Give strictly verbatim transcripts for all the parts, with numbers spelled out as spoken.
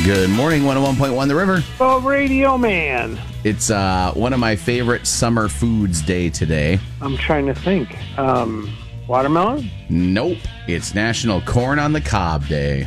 Good morning, one oh one point one The River. Oh, Radio Man. It's uh, one of my favorite summer foods day today. I'm trying to think. Um, watermelon? Nope. It's National Corn on the Cob Day.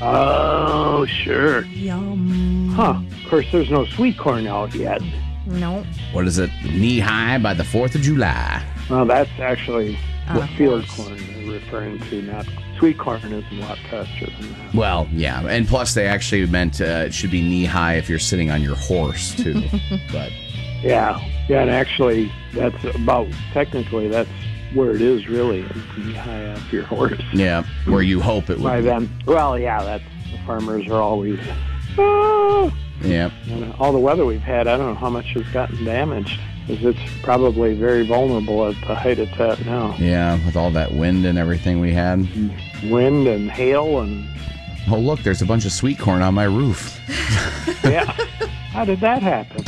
Oh, sure. Yum. Huh. Of course, there's no sweet corn out yet. No. What is it? Knee high by the fourth of July. Well, that's actually Uh, what field corn they're referring to, not sweet corn is a lot faster than that. Well, yeah. And plus, they actually meant uh, it should be knee high if you're sitting on your horse, too. But Yeah. Yeah, and actually, that's about, technically, that's where it is, really. It's knee high off your horse. yeah, where you hope it would By be. then. Well, yeah, that's, the farmers are always, ah! Yeah. And all the weather we've had, I don't know how much has gotten damaged, because it's probably very vulnerable at the height it's at now. Yeah, with all that wind and everything we had. Wind and hail and, Oh, look, there's a bunch of sweet corn on my roof. yeah. How did that happen?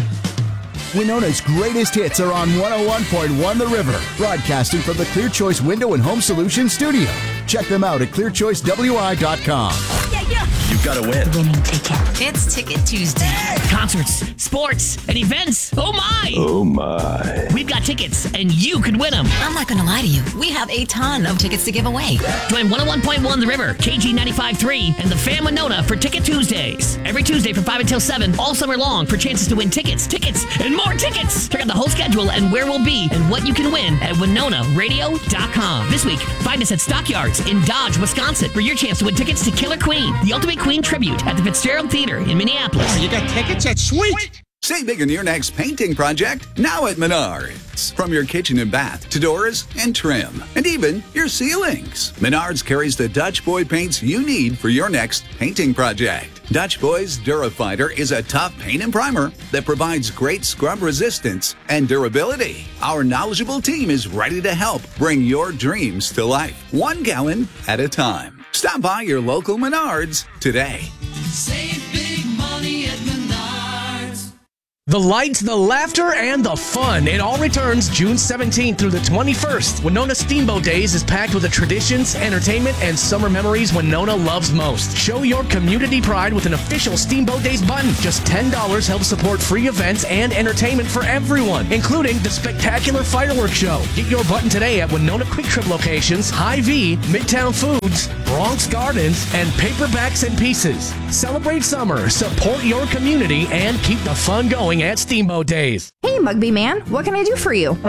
Winona's greatest hits are on one oh one point one The River, broadcasting from the Clear Choice Window and Home Solutions studio. Check them out at clear choice w i dot com. Yeah, yeah. You've got to win. Winning ticket. It's Ticket Tuesday. Concerts, sports, and events. Oh, my. Oh, my. We've got tickets, and you could win them. I'm not going to lie to you. We have a ton of tickets to give away. Join one oh one point one The River, K G ninety-five point three, and the Fam Winona for Ticket Tuesdays. Every Tuesday from five until seven, all summer long, for chances to win tickets, tickets, and more tickets. Check out the whole schedule and where we'll be and what you can win at winona radio dot com. This week, find us at Stockyards in Dodge, Wisconsin, for your chance to win tickets to Killer Queen, the Ultimate Queen Tribute at the Fitzgerald Theater in Minneapolis. You got tickets? That's sweet! Save big on your next painting project now at Menards. From your kitchen and bath to doors and trim, and even your ceilings. Menards carries the Dutch Boy paints you need for your next painting project. Dutch Boy's Durafighter is a tough paint and primer that provides great scrub resistance and durability. Our knowledgeable team is ready to help bring your dreams to life, one gallon at a time. Stop by your local Menards today. Save big money at Menards. The lights, the laughter, and the fun. It all returns June seventeenth through the twenty-first. Winona Steamboat Days is packed with the traditions, entertainment, and summer memories Winona loves most. Show your community pride with an official Steamboat Days button. Just ten dollars helps support free events and entertainment for everyone, including the spectacular fireworks show. Get your button today at Winona Quick Trip locations, Hy-Vee, Midtown Foods, Bronx Gardens, and Paperbacks and Pieces. Celebrate summer, support your community, and keep the fun going at Steamboat Days. Hey, Mugby Man, what can I do for you?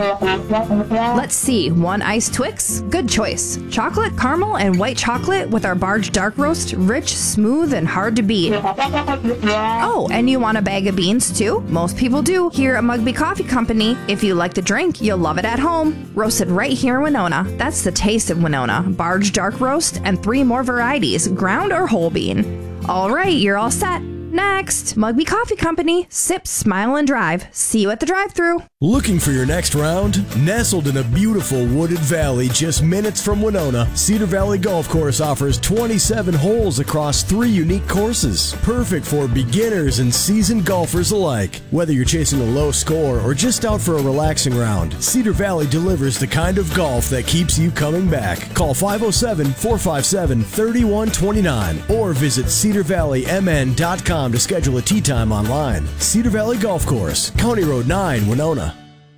Let's see. One iced Twix? Good choice. Chocolate, caramel, and white chocolate with our Barge Dark Roast. Rich, smooth, and hard to beat. Oh, and you want a bag of beans, too? Most people do. Here at Mugby Coffee Company, if you like the drink, you'll love it at home. Roasted right here in Winona. That's the taste of Winona. Barge Dark Roast and three more varieties, ground or whole bean. All right, you're all set. Next, Mugby Coffee Company. Sip, smile, and drive. See you at the drive-thru. Looking for your next round? Nestled in a beautiful wooded valley just minutes from Winona, Cedar Valley Golf Course offers twenty-seven holes across three unique courses. Perfect for beginners and seasoned golfers alike. Whether you're chasing a low score or just out for a relaxing round, Cedar Valley delivers the kind of golf that keeps you coming back. Call five oh seven, four five seven, three one two nine or visit cedar valley m n dot com to schedule a tee time online. Cedar Valley Golf Course, County Road nine, Winona.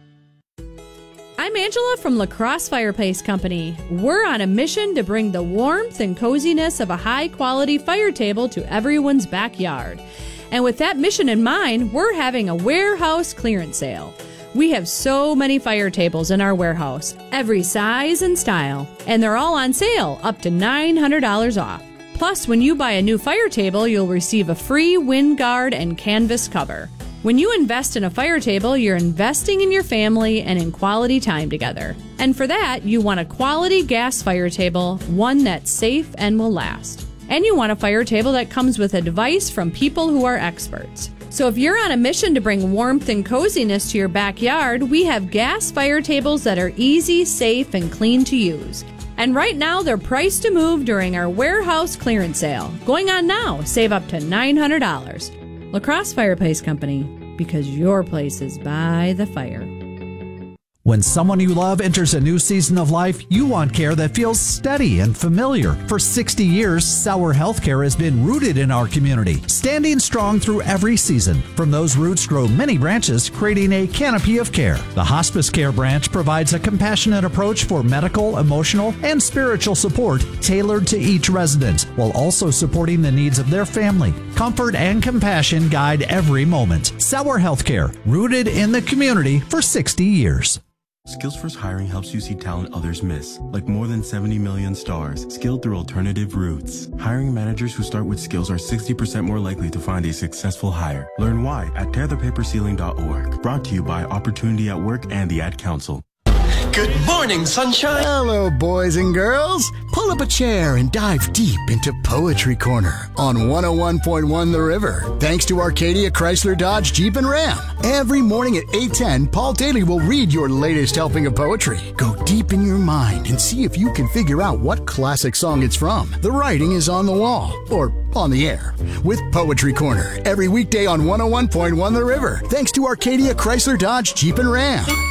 I'm Angela from La Crosse Fireplace Company. We're on a mission to bring the warmth and coziness of a high-quality fire table to everyone's backyard. And with that mission in mind, we're having a warehouse clearance sale. We have so many fire tables in our warehouse, every size and style, and they're all on sale, up to nine hundred dollars off. Plus, when you buy a new fire table, you'll receive a free wind guard and canvas cover. When you invest in a fire table, you're investing in your family and in quality time together. And for that, you want a quality gas fire table, one that's safe and will last. And you want a fire table that comes with a device from people who are experts. So if you're on a mission to bring warmth and coziness to your backyard, we have gas fire tables that are easy, safe, and clean to use. And right now, they're priced to move during our warehouse clearance sale. Going on now, save up to nine hundred dollars. La Crosse Fireplace Company, because your place is by the fire. When someone you love enters a new season of life, you want care that feels steady and familiar. For sixty years, Sauer Healthcare has been rooted in our community, standing strong through every season. From those roots grow many branches, creating a canopy of care. The Hospice Care branch provides a compassionate approach for medical, emotional, and spiritual support tailored to each resident, while also supporting the needs of their family. Comfort and compassion guide every moment. Sauer Healthcare, rooted in the community for sixty years. Skills First Hiring helps you see talent others miss, like more than seventy million stars, skilled through alternative routes. Hiring managers who start with skills are sixty percent more likely to find a successful hire. Learn why at tear the paper ceiling dot org. Brought to you by Opportunity at Work and the Ad Council. Good morning, sunshine. Hello, boys and girls. Pull up a chair and dive deep into Poetry Corner on one oh one point one The River. Thanks to Arcadia Chrysler Dodge Jeep and Ram. Every morning at eight ten, Paul Daly will read your latest helping of poetry. Go deep in your mind and see if you can figure out what classic song it's from. The writing is on the wall, or on the air, with Poetry Corner every weekday on one oh one point one The River. Thanks to Arcadia Chrysler Dodge Jeep and Ram.